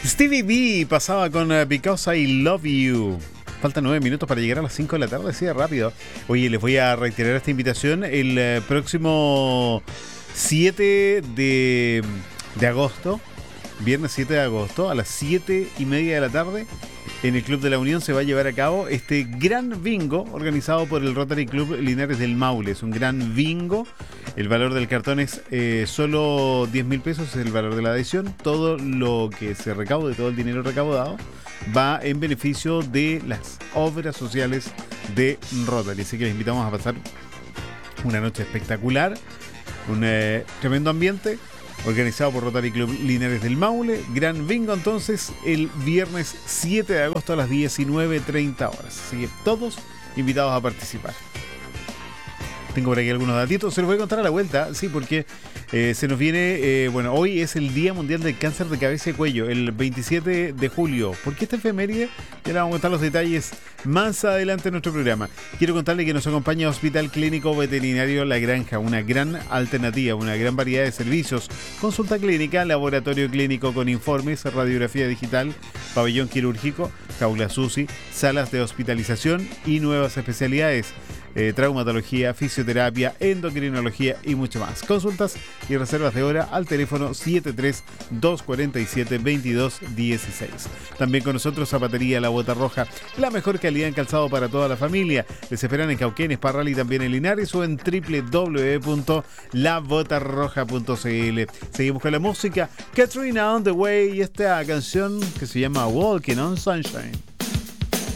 Stevie B pasaba con Because I Love You. Faltan 9 minutos para llegar a las 5 de la tarde, así de rápido. Oye, les voy a reiterar esta invitación el próximo 7 de agosto, viernes 7 de agosto, a las 7:30 de la tarde, en el Club de la Unión se va a llevar a cabo este gran bingo organizado por el Rotary Club Linares del Maule. Es un gran bingo. El valor del cartón es solo 10.000 pesos, es el valor de la adhesión. Todo lo que se recaude, todo el dinero recaudado, va en beneficio de las obras sociales de Rotary. Así que les invitamos a pasar una noche espectacular, un tremendo ambiente, organizado por Rotary Club Linares del Maule. Gran bingo entonces el viernes 7 de agosto a las 19:30 horas. Así que todos invitados a participar. Tengo por aquí algunos datitos, se los voy a contar a la vuelta, sí, porque se nos viene, hoy es el Día Mundial del Cáncer de Cabeza y Cuello, el 27 de julio. ¿Por qué esta efeméride? Ya le vamos a contar los detalles más adelante en nuestro programa. Quiero contarle que nos acompaña Hospital Clínico Veterinario La Granja, una gran alternativa, una gran variedad de servicios: consulta clínica, laboratorio clínico con informes, radiografía digital, pabellón quirúrgico, jaula SUSI, salas de hospitalización y nuevas especialidades. Traumatología, fisioterapia, endocrinología y mucho más. Consultas y reservas de hora al teléfono 73-247-2216. También con nosotros Zapatería La Bota Roja, la mejor calidad en calzado para toda la familia. Les esperan en Cauquenes, Parral y también en Linares o en www.labotarroja.cl. Seguimos con la música. Katrina on the Way y esta canción que se llama Walking on Sunshine.